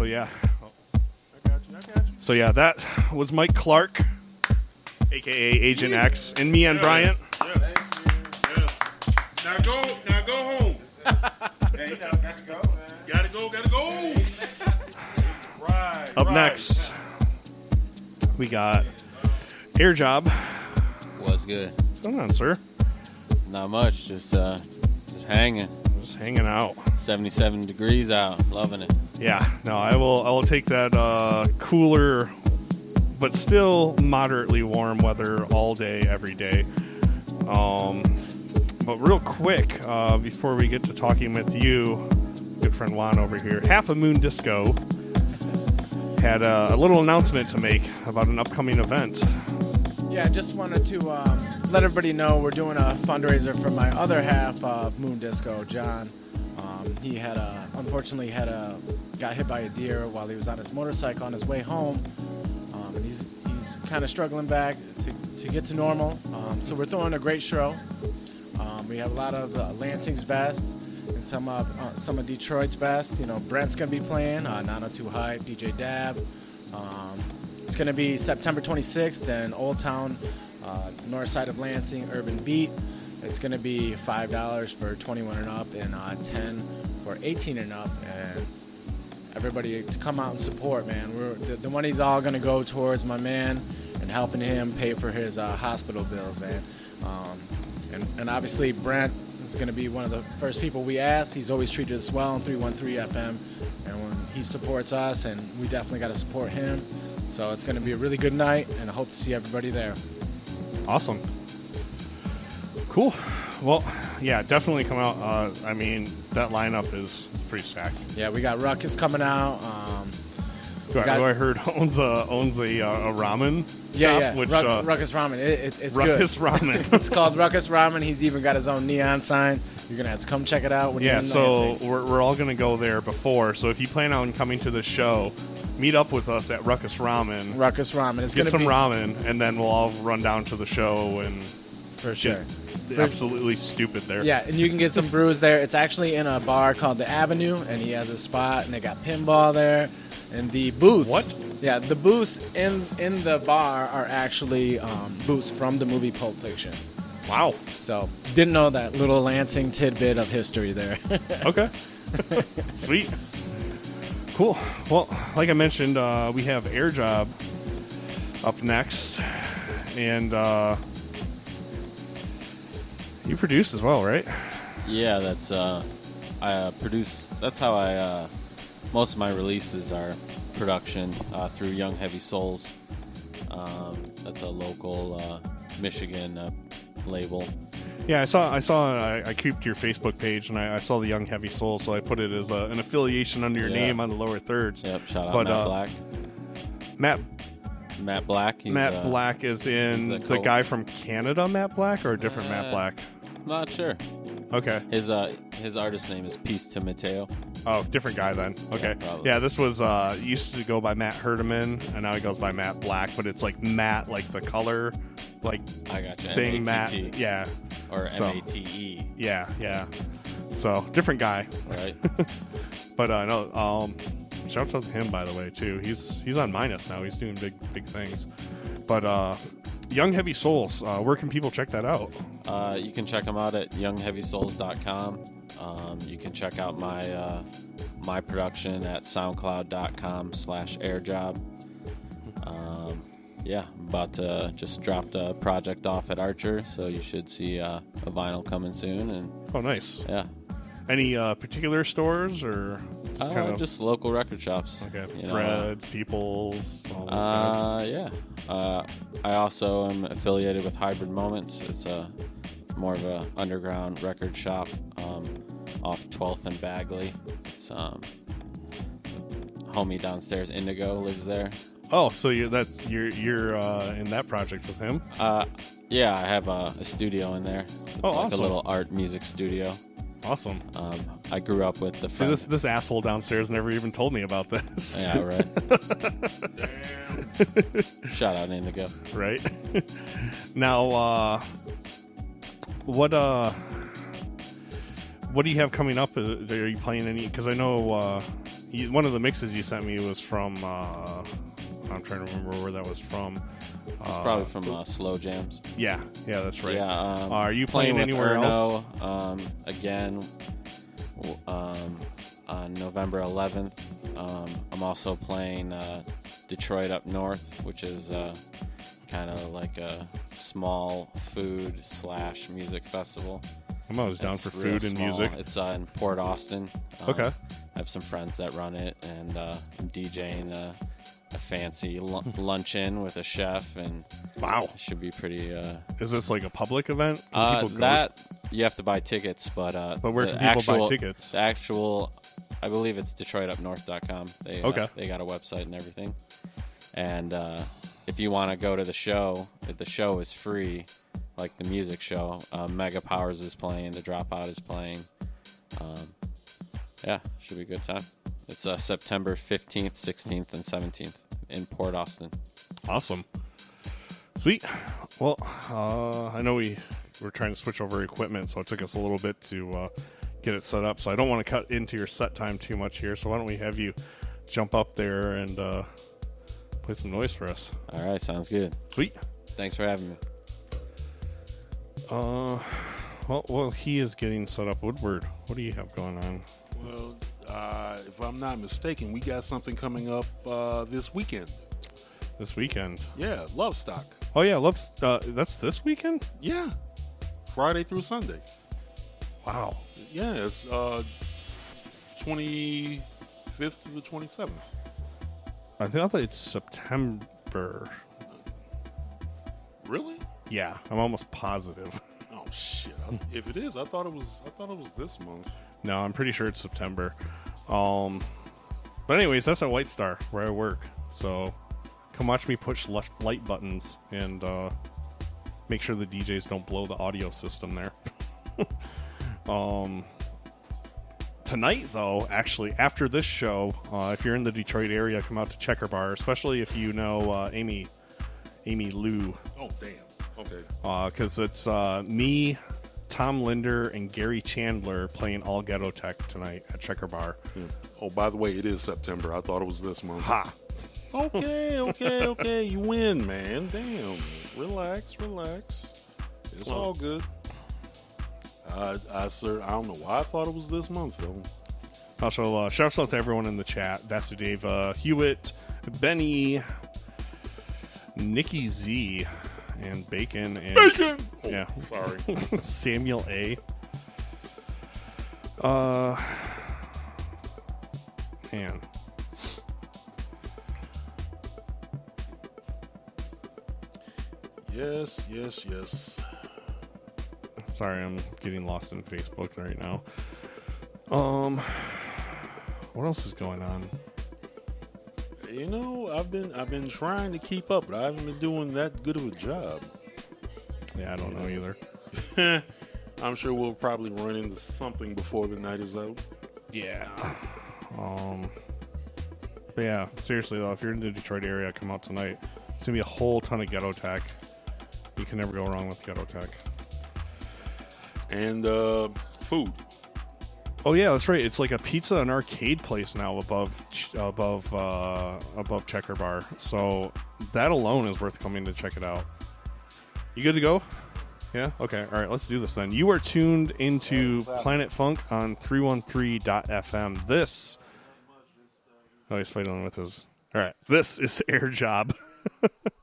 So yeah. I got you. So yeah, that was Mike Clark, aka Agent X, and me and Bryant. Yes. Now go home. Hey, gotta go, man. Gotta go. Up next, we got Air Job. What's good? What's going on, sir? Not much. Just hanging. Just hanging out. 77 degrees out. Loving it. Yeah. No, I will take that cooler, but still moderately warm weather all day, every day. But real quick, before we get to talking with you, good friend Juan over here, Half a Moon Disco had a little announcement to make about an upcoming event. Yeah, I just wanted to let everybody know we're doing a fundraiser for my other half of Moon Disco, John. He unfortunately got hit by a deer while he was on his motorcycle on his way home. And he's kind of struggling back to get to normal. So we're throwing a great show. We have a lot of Lansing's best and some of Detroit's best. You know, Brent's gonna be playing 902 Hype, DJ Dab. It's going to be September 26th in Old Town, north side of Lansing, Urban Beat. It's going to be $5 for 21 and up and $10 for 18 and up. And everybody to come out and support, man. The money's all going to go towards my man and helping him pay for his hospital bills, man. And obviously Brent is going to be one of the first people we ask. He's always treated us well on 313 FM. And when he supports us, and we definitely got to support him. So it's going to be a really good night, and I hope to see everybody there. Awesome. Cool. Well, yeah, definitely come out. I mean, that lineup is pretty stacked. Yeah, we got Ruckus coming out. Who I heard owns a ramen shop. Which, Ruckus Ramen. It's Ruckus good. Ramen. It's called Ruckus Ramen. He's even got his own neon sign. You're going to have to come check it out when you're in Lansing. So we're all going to go there before. So if you plan on coming to the show, meet up with us at Ruckus Ramen. Ruckus Ramen. It's get some ramen, and then we'll all run down to the show and for sure. Absolutely stupid there. Yeah, and you can get some brews there. It's actually in a bar called The Avenue, and he has a spot, and they got pinball there. And the booths. What? Yeah, the booths in the bar are actually booths from the movie Pulp Fiction. Wow. So, didn't know that little Lansing tidbit of history there. Okay. Sweet. Cool. Well, like I mentioned, we have Air Job up next. And you produce as well, right? Yeah, that's I produce. That's how most of my releases are production through Young Heavy Souls. That's a local Michigan label. Yeah, I creeped your Facebook page and I saw the Young Heavy Soul, so I put it as an affiliation under your name on the lower thirds. Yep, shout out Matt Black. Matt Black. Matt Black is in the guy from Canada, Matt Black, or a different Matt Black? Not sure. Okay. His artist name is Peace to Mateo. Oh, different guy then. Okay. Yeah, this was used to go by Matt Herdeman, and now he goes by Matt Black, but it's like Matt, like the color, like I got you. thing, M-A-T-T. Matt. Yeah. Or M-A-T-E. Yeah. So different guy. Right. But no. Shouts out to him, by the way, too. He's on Minus now. He's doing big things. But Young Heavy Souls, where can people check that out? You can check them out at youngheavysouls.com. You can check out my production at soundcloud.com/airjob. Yeah, I'm about to just dropped a project off at Archer, so you should see a vinyl coming soon. And oh, nice. Yeah. Any particular stores or just local record shops? Okay, Fred's, People's, all those guys. Yeah. I also am affiliated with Hybrid Moments. It's more of a underground record shop off 12th and Bagley. It's homie downstairs, Indigo, lives there. Oh, so you're in that project with him? Yeah, I have a studio in there. It's awesome. A little art music studio. Awesome. I grew up with the. See, this asshole downstairs never even told me about this. Yeah, right. Shout out Indigo. Right. Now, what do you have coming up? Are you playing any? Because I know one of the mixes you sent me was from. I'm trying to remember where that was from. It's probably from Slow Jams. Yeah, that's right. Yeah. Are you playing with anywhere Erno, else? Again, on November 11th. I'm also playing Detroit Up North, which is kind of like a small food / music festival. I'm always down for real food and small. music. It's in Port Austin. Okay. I have some friends that run it, and I'm DJing a fancy luncheon with a chef, and Wow. it should be pretty. Is this like a public event? Can people go? That you have to buy tickets, but where the can people buy tickets? The actual, I believe it's DetroitUpNorth.com. They got a website and everything. And if you want to go to the show is free, like the music show. Mega Powers is playing, The Dropout is playing. Yeah, should be a good time. It's September 15th, 16th, and 17th in Port Austin. Awesome. Sweet. Well, I know we were trying to switch over equipment, so it took us a little bit to get it set up. So I don't want to cut into your set time too much here. So why don't we have you jump up there and play some noise for us? All right, sounds good. Sweet. Thanks for having me. Well, he is getting set up. Woodward, what do you have going on? Well, if I'm not mistaken, we got something coming up this weekend. This weekend? Yeah, Lovestock. Oh yeah, that's this weekend? Yeah, Friday through Sunday. Wow. Yeah, it's 25th to the 27th. I thought it's September. Really? Yeah, I'm almost positive. Oh shit! If it is, I thought it was this month. No, I'm pretty sure it's September. But anyways, that's at White Star where I work. So come watch me push light buttons and make sure the DJs don't blow the audio system there. Tonight, though, actually, after this show, if you're in the Detroit area, come out to Checker Bar, especially if you know Amy Lou. Oh damn! Okay. Because it's me, Tom Linder, and Gary Chandler playing all Ghetto Tech tonight at Checker Bar. Oh, by the way, it is September. I thought it was this month. Ha! Okay. You win, man. Damn. Relax. It's all good. I don't know why I thought it was this month, though. Also, shouts out to everyone in the chat. Vasudeva, Hewitt, Benny, Nikki Z, and Bacon. And Bacon! Yeah. Sorry. Samuel A. Man. Yes. Sorry, I'm getting lost in Facebook right now. What else is going on? You know, I've been trying to keep up, but I haven't been doing that good of a job. Yeah, I don't know either. I'm sure we'll probably run into something before the night is out. Yeah. But yeah, seriously though, if you're in the Detroit area, come out tonight. It's gonna be a whole ton of Ghetto Tech. You can never go wrong with Ghetto Tech. And food. Oh yeah, that's right. It's like a pizza and arcade place now above Checker Bar. So that alone is worth coming to check it out. You good to go? Yeah? Okay. All right, let's do this then. You are tuned into Planet Funk on 313.fm. This... Oh, he's fighting with his... All right. This is Air Job.